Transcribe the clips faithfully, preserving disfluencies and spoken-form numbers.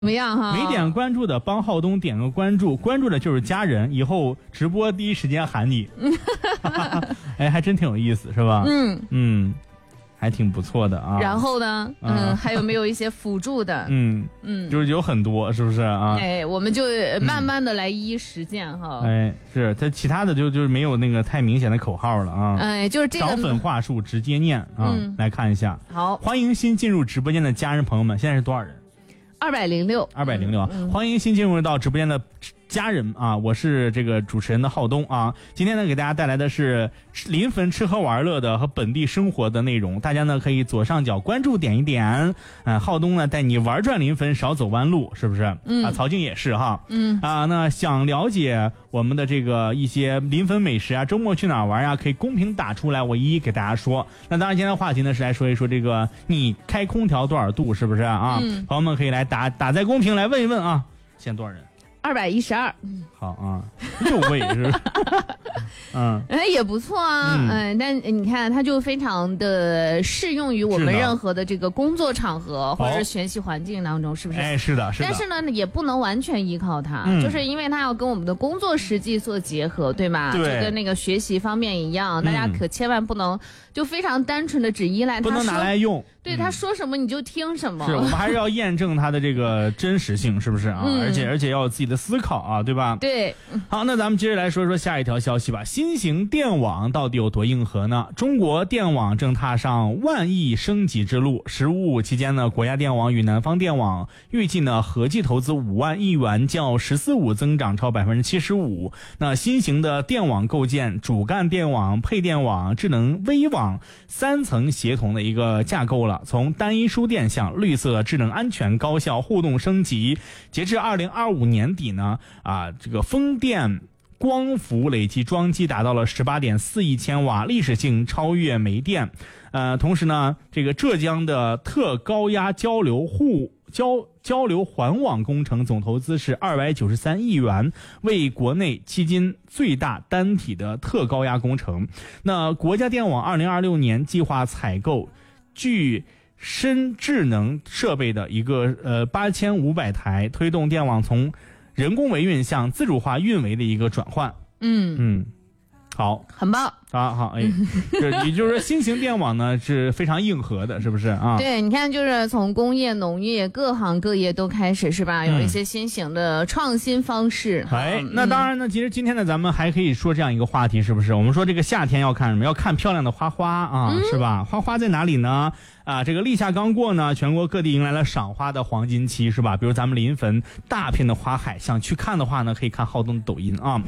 怎么样哈？ 没点关注的帮浩东点个关注，关注的就是家人，以后直播第一时间喊你。哎，还真挺有意思，是吧？ 嗯嗯，还挺不错的啊。 然后呢，嗯， 啊、 还有没有一些辅助的？ 嗯嗯， 就是有很多，是不是啊？ 哎，我们就慢慢的来一一实践哈。 哎，是它其他的就就是没有那个太明显的口号了啊。 哎，就是这个涨粉话术直接念啊、 嗯， 来看一下。 好， 欢迎新进入直播间的家人朋友们，现在是多少人？ 二百零六， 二百零六。 嗯， 欢迎新进入到直播间的家人啊，我是这个主持人的浩东啊。今天呢，给大家带来的是临汾吃喝玩乐的和本地生活的内容，大家呢可以左上角关注点一点。嗯、呃，浩东呢带你玩转临汾，少走弯路，是不是？ 嗯啊，曹静也是哈。 嗯啊，那想了解我们的这个一些临汾美食啊，周末去哪儿玩啊，可以公屏打出来，我一一给大家说。那当然，今天的话题呢是来说一说这个你开空调多少度，是不是啊？ 嗯， 朋友们可以来打打在公屏来问一问啊。现在多少人？ 二百一十二。 好啊，六位是不是？嗯， 哎，也不错啊。嗯、呃，但你看，它就非常的适用于我们任何的这个工作场合或者是学习环境当中，是不是？ 哎，是的，是的。 但是呢，也不能完全依靠它，嗯、就是因为它要跟我们的工作实际做结合，对吧？ 对， 就跟那个学习方面一样，大家可千万不能就非常单纯的只依赖它， 不能拿来用。 对、嗯、他说什么你就听什么， 是我们还是要验证它的这个真实性，是不是啊？嗯、而且而且要有自己的思考啊，对吧？ 对。 好，那咱们接着来说说下一条消息吧。新型电网到底有多硬核呢？中国电网正踏上万亿升级之路。十五期间呢，国家电网与南方电网预计呢合计投资五万亿元，较十四五增长超百分之七十五。那新型的电网构建主干电网、配电网、智能微网三层协同的一个架构了。从单一输电向绿色、智能、安全、高效、互动升级。截至二零二五年底呢，啊，这个风电光伏累计装机达到了 十八点四亿千瓦，历史性超越煤电。呃，同时呢，这个浙江的特高压交流互交交流环网工程总投资是二百九十三亿元，为国内迄今最大单体的特高压工程。那国家电网二零二六年计划采购具深智能设备的一个呃八千五百台，推动电网从人工维运向自主化运维的一个转换。 嗯嗯，好， 很棒啊，好，哎，这也就是说，新型电网呢是非常硬核的，是不是啊？ 对，你看，就是从工业、农业各行各业都开始，是吧？有一些新型的创新方式。 嗯、哎，那当然呢，其实今天呢，咱们还可以说这样一个话题，是不是？我们说这个夏天要看什么？要看漂亮的花花啊，嗯、是吧？花花在哪里呢？啊，这个立夏刚过呢，全国各地迎来了赏花的黄金期，是吧？比如咱们临汾大片的花海，想去看的话呢，可以看浩东的抖音啊。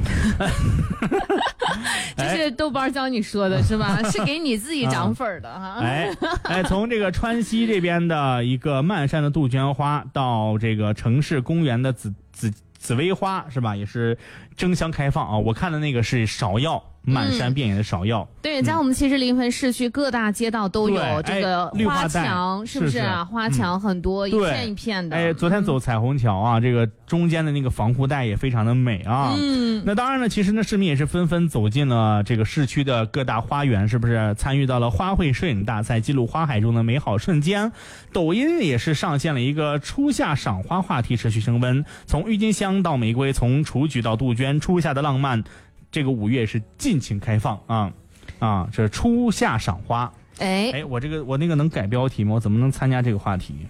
这是豆瓣教你说的是吧？是给你自己涨粉的哈。 哎哎，从这个川西这边的一个漫山的杜鹃花，到这个城市公园的紫紫紫薇花，是吧？也是争相开放啊。我看的那个是芍药。满山遍野的芍药、 嗯，对，在我们其实临汾市区各大街道都有这个花墙， 哎、 是不是啊？ 是是花墙很多、嗯，一片一片的。 哎，昨天走彩虹桥啊，嗯、这个中间的那个防护带也非常的美啊。 嗯， 那当然呢，其实呢，市民也是纷纷走进了这个市区的各大花园，是不是？参与到了花卉摄影大赛，记录花海中的美好瞬间。抖音也是上线了一个初夏赏花话题，持续升温。从郁金香到玫瑰，从雏菊到杜鹃，初夏的浪漫。这个五月是尽情开放啊啊！这是初夏赏花。 哎哎，我这个我那个能改标题吗？我怎么能参加这个话题？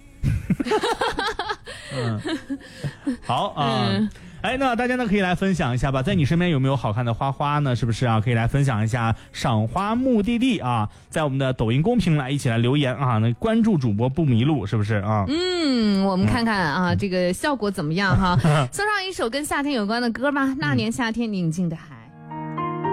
嗯，好啊。嗯哎，那大家呢可以来分享一下吧，在你身边有没有好看的花花呢？是不是啊？可以来分享一下赏花目的地啊，在我们的抖音公屏来一起来留言啊，那关注主播不迷路，是不是啊？ 嗯，我们看看啊，嗯、这个效果怎么样哈？送上一首跟夏天有关的歌吧，《那年夏天宁静的海》。